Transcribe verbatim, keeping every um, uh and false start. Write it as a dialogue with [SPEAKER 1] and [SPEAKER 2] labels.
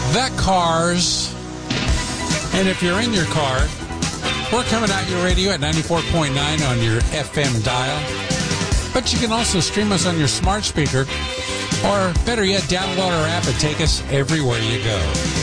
[SPEAKER 1] The Cars. And if you're in your car, we're coming out your radio at ninety-four point nine on your F M dial. But you can also stream us on your smart speaker, or better yet, download our app and take us everywhere you go.